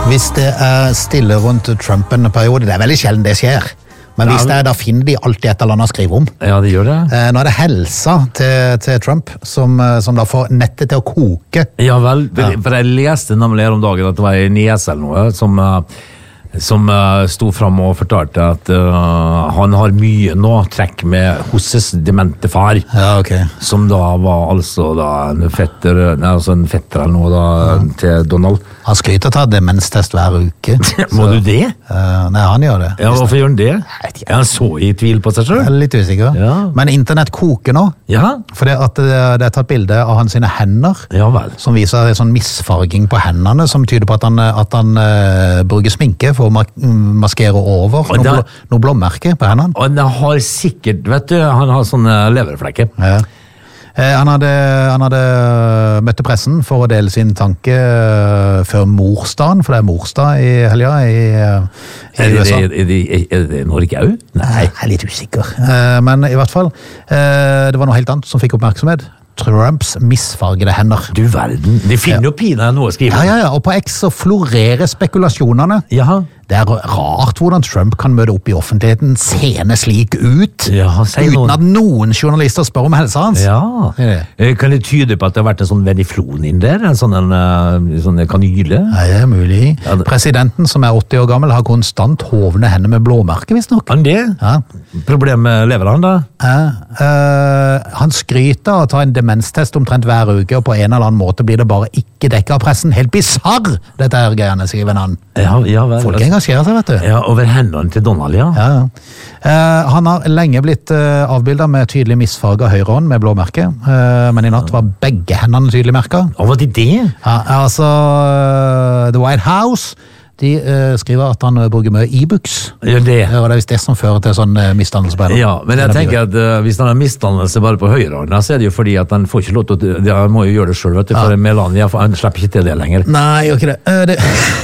Hvis det stille rundt Trump en periode, det veldig sjelden det skjer. Men hvis det da finner de alltid et eller annet å skrive om. Ja, det gjør det. Nå det helsa til Trump som da får nettet til å koke. Ja vel, for jeg leste nemlig her om dagen at det var en niese eller noe som stod frem og fortalte at han har mye nå trekk med hos demente far. Ja, ok. Som da var altså da en fetter eller noe da til Donald. Han skryter til demenstest hver uke. Må du det? Nei, han gjør det. Ja, hvorfor gjør han det? Er han så i tvil på seg selv? Jeg litt usikker. Ja. Men internett koker nå. Ja. For det tatt bilde av hans sine hender. Ja vel. Som viser en sånn misfarging på hendene, som tyder på at han bruker sminke for å maskere over noe blåmerke på hendene. Og han har sikkert, vet du, han har sånne leverflekker. Ja. Han hadde møtt pressen for å dele sin tanke før morsdagen, for det morsdag i helga i USA. Er det Norge også? Nei, jeg er litt usikker. Men i hvert fall, det var noe helt annet som fikk oppmerksomhet. Trumps misfargede hender. Du verden, de finner jo pina noe å skrive. Ja, og på X så florerer spekulasjonene. Ja. Det rart hvordan Trump kan møte opp i offentligheten, seende slik ut, uten at noen journalister spør om helsa hans. Ja. Kan det tyde på at det har vært en sånn veniflon inn der? En sånn kanyle? Ja, det er mulig. Presidenten, som er 80 år gammel, har konstant hovne hender med blåmerke, visst nok. Han det? Ja. Problemet lever han da? Han skryter av å ta en demenstest omtrent hver uke, og på en eller annen måte blir det bare ikke dekket av pressen. Helt bizarr, dette her greiene, skriver han. Ja, vel. Folk engasjerer seg, vet du. Ja, over hendene til Donald, ja. Han har lenge blitt avbildet med tydelig misfarget høyrehånd med blåmerke, men i natt var begge hendene tydelig merket. Og var det det? Ja, altså, The White House, de skriver at han bruker mye e-books. Ja, det. Og det er visst det som fører til sånn misdannelse på henne. Ja, men jeg tenker at hvis han har misdannelse bare på høyrehånda, så er det jo fordi at han får ikke lov til å... Han må jo gjøre det selv, vet du, for Melania, han slipper ikke til det lenger. Nei, gjør ikke det.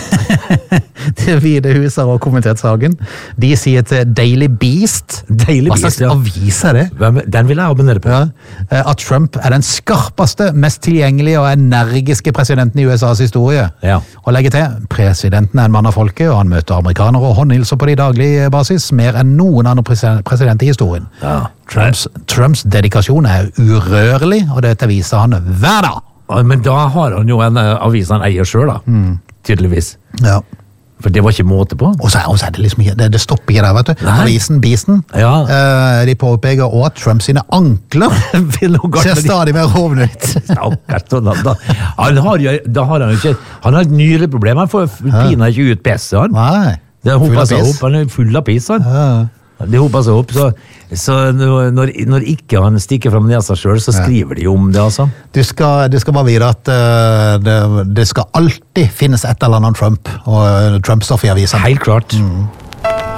Det Hvite Huset har kommentert saken. De sier til Daily Beast. Hva slags avis er det? Den vil jeg abonnere på. Ja, at Trump er den skarpeste, mest tilgjengelige og energiske presidenten i USAs historie. Ja. Og legger til, presidenten er en mann av folket, og han møter amerikanere og håndhilser på de daglige basis, mer enn noen andre president i historien. Ja. Trumps dedikasjon er urørlig, og dette viser han hver dag. Men da har han jo en avis han eier selv da, tydeligvis. Ja. For det var ikke måte på. Og så er det liksom ikke, det stopper ikke der, vet du. Avisen, Beasten, de påpeker også at Trump sine ankler ser stadig mer hovne ut. Han har jo ikke, han har et nyreproblem, han får pina ikke ut pesset, han. Nei. Det hopper seg opp, han er full av piss, han. Det hopper seg opp, så når ikke han stikker frem nesa selv, så skriver de om det, altså. Du skal bare vite at det skal alltid finnes et eller annet Trump, og Trump står for i avisen. Helt klart.